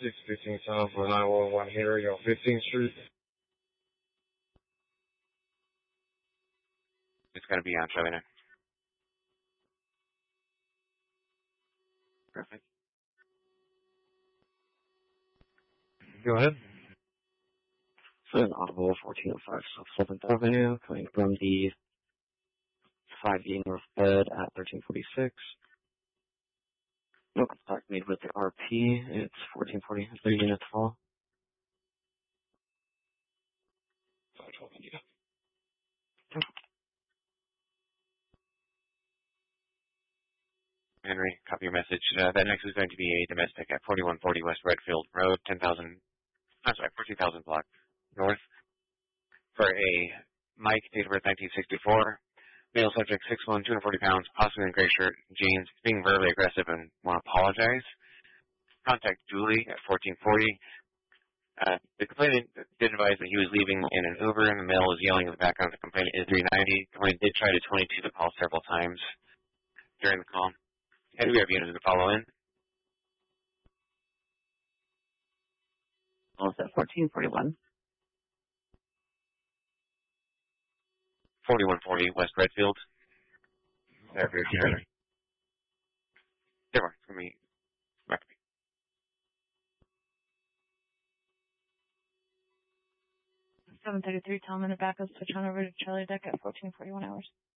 615 South for 911 Henry on 15th Street. It's going to be on Charlie 9. Perfect. Go ahead. So an audible 1405 South 7th Avenue, coming from the 5E North Bed at 1346. No contact made with the RP. It's 1440. Is there units fall? 512 India. Henry, copy your message. That next is going to be a domestic at 4140 West Redfield Road, 14,000 block north. For a Mike, date of birth 1964. Male subject, 6'1", 240 pounds, possibly in gray shirt, jeans, being verbally aggressive and want to apologize. Contact Julie at 1440. The complainant did advise that he was leaving in an Uber, and the male was yelling in the background. The complainant is 390. The complainant did try to 22 the call several times during the call. And we have units to follow in. Oh, it's at 1441. 4140 West Redfield. There we go. There we go. Let me back to me. 733, Tom and Abacus, switch on over to Charlie Deck at 1441 hours.